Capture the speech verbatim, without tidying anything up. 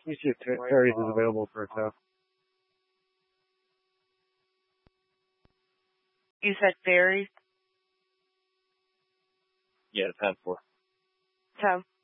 Let me see if Ter- Terry's is available for a tow. You said Terry's? Yeah, ten four. Tow.